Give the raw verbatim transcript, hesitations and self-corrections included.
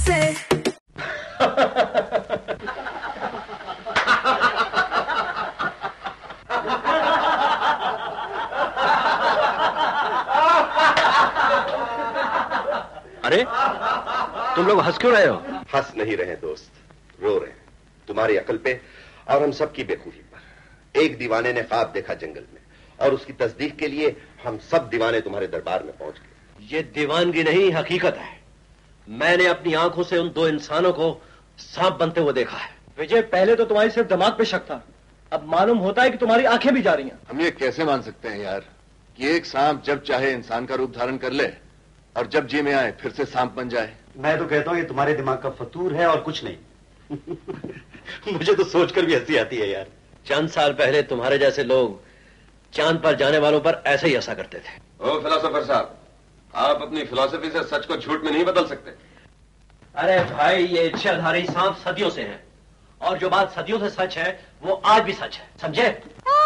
अरे तुम लोग हंस क्यों रहे हो? हंस नहीं रहे दोस्त, रो रहे हैं तुम्हारी अकल पे और हम सब की बेखूबी पर। एक दीवाने ने ख्वाब देखा जंगल में और उसकी तस्दीक के लिए हम सब दीवाने तुम्हारे दरबार में पहुंच गए। ये दीवानगी नहीं, हकीकत है। मैंने अपनी आंखों से उन दो इंसानों को सांप बनते हुए देखा है। विजय, पहले तो तुम्हारी सिर्फ दिमाग पे शक था, अब मालूम होता है कि तुम्हारी आंखें भी जा रही हैं। हम ये कैसे मान सकते हैं यार कि एक सांप जब चाहे इंसान का रूप धारण कर ले और जब जी में आए फिर से सांप बन जाए? मैं तो कहता हूं ये तुम्हारे दिमाग का फतूर है और कुछ नहीं। मुझे तो सोचकर भी हंसी आती है यार। चंद साल पहले तुम्हारे जैसे लोग चांद पर जाने वालों पर ऐसे ही हंसा करते थे। ओ फिलोसोफर साहब, आप अपनी फिलॉसफी से सच को झूठ में नहीं बदल सकते। अरे भाई, ये इच्छाधारी सांप सदियों से है और जो बात सदियों से सच है वो आज भी सच है, समझे?